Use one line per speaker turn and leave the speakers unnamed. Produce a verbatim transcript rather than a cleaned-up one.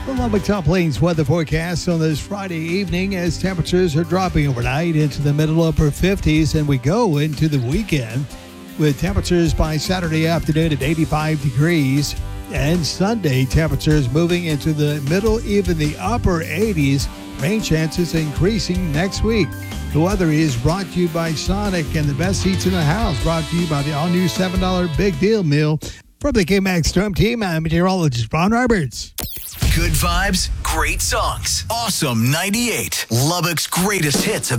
The Lubbock Top Plains weather forecast on this Friday evening as temperatures are dropping overnight into the middle upper fifties, and we go into the weekend with temperatures by Saturday afternoon at eighty-five degrees, and Sunday temperatures moving into the middle, even the upper eighties. Rain chances increasing next week. The weather is brought to you by Sonic and the best seats in the house, brought to you by the all-new seven dollar Big Deal Meal. From the K-Max Storm Team, I'm meteorologist Ron Roberts.
Good vibes, great songs. Awesome ninety-eight, Lubbock's greatest hits of